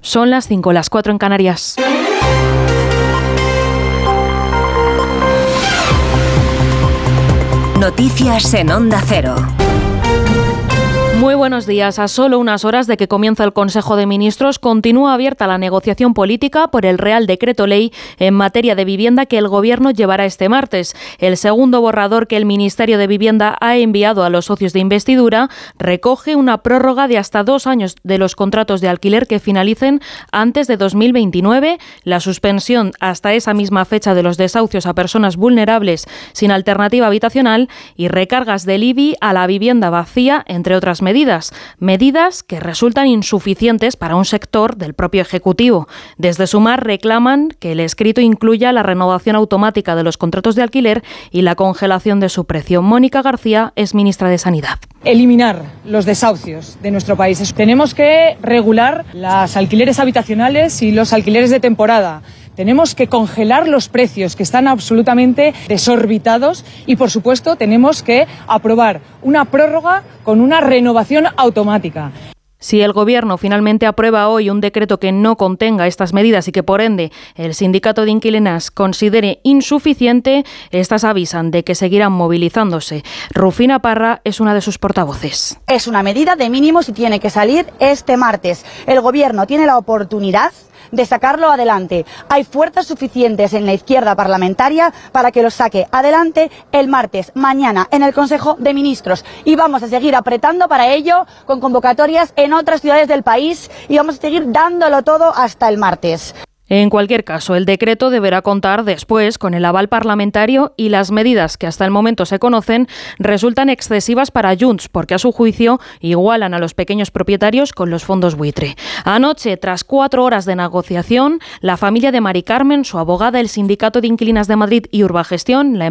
Son las 5, las 4 en Canarias. Noticias en Onda Cero. Muy buenos días. A solo unas horas de que comienza el Consejo de Ministros, continúa abierta la negociación política por el Real Decreto Ley en materia de vivienda que el Gobierno llevará este martes. El segundo borrador que el Ministerio de Vivienda ha enviado a los socios de investidura recoge una prórroga de hasta 2 años de los contratos de alquiler que finalicen antes de 2029, la suspensión hasta esa misma fecha de los desahucios a personas vulnerables sin alternativa habitacional y recargas del IBI a la vivienda vacía, entre otras medidas que resultan insuficientes para un sector del propio Ejecutivo. Desde Sumar reclaman que el escrito incluya la renovación automática de los contratos de alquiler y la congelación de su precio. Mónica García es ministra de Sanidad. Eliminar los desahucios de nuestro país. Tenemos que regular los alquileres habitacionales y los alquileres de temporada. Tenemos que congelar los precios que están absolutamente desorbitados y, por supuesto, tenemos que aprobar una prórroga con una renovación automática. Si el Gobierno finalmente aprueba hoy un decreto que no contenga estas medidas y que, por ende, el sindicato de inquilinas considere insuficiente, estas avisan de que seguirán movilizándose. Rufina Parra es una de sus portavoces. Es una medida de mínimos y tiene que salir este martes. El Gobierno tiene la oportunidad de sacarlo adelante. Hay fuerzas suficientes en la izquierda parlamentaria para que lo saque adelante el martes, mañana, en el Consejo de Ministros. Y vamos a seguir apretando para ello con convocatorias en otras ciudades del país y vamos a seguir dándolo todo hasta el martes. En cualquier caso, el decreto deberá contar después con el aval parlamentario y las medidas que hasta el momento se conocen resultan excesivas para Junts porque, a su juicio, igualan a los pequeños propietarios con los fondos buitre. Anoche, tras 4 horas de negociación, la familia de Mari Carmen, su abogada, el Sindicato de Inquilinas de Madrid y Urbagestión, la